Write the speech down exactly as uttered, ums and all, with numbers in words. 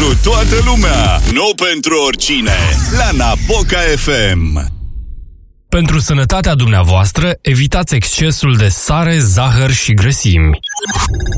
pentru toată lumea, nu pentru oricine. La Napoca F M. Pentru sănătatea dumneavoastră, evitați excesul de sare, zahăr și grăsimi.